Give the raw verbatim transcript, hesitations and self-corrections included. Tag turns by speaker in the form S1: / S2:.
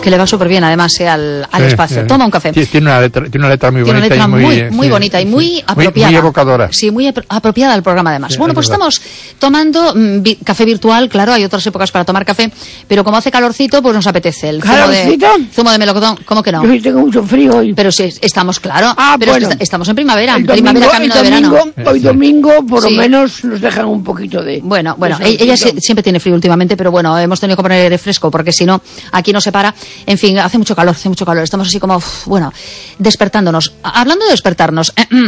S1: que le va súper bien además eh, al, al
S2: sí,
S1: espacio.
S2: Sí,
S1: Toma un café.
S2: Sí, tiene una letra, tiene una letra muy
S1: tiene
S2: bonita.
S1: Una letra
S2: y muy,
S1: muy, muy
S2: sí,
S1: bonita y muy
S2: sí,
S1: apropiada.
S2: Muy, muy evocadora.
S1: Sí, muy apropiada al programa además.
S2: Sí,
S1: bueno, pues
S2: verdad.
S1: estamos tomando mm, vi, café virtual, claro, hay otras épocas para tomar café, pero como hace calorcito, pues nos apetece el zumo
S3: ¿Calorcito?
S1: de, zumo de melocotón. ¿Cómo que no?
S3: Yo sí tengo mucho frío hoy.
S1: Pero sí, estamos, claro.
S3: Ah,
S1: pero
S3: bueno.
S1: es que estamos en primavera,
S3: El
S1: primavera
S3: domingo,
S1: camino
S3: el
S1: de verano.
S3: domingo, hoy
S2: Sí.
S3: domingo, por
S1: Sí.
S3: lo menos, nos dejan un poquito de...
S1: Bueno, bueno,
S3: de
S1: ella
S3: solcito.
S1: se- siempre tiene frío últimamente, pero bueno, hemos tenido que poner aire fresco porque si no, aquí no se para. En fin, hace mucho calor, hace mucho calor. Estamos así como, uf, bueno, despertándonos. Hablando de despertarnos,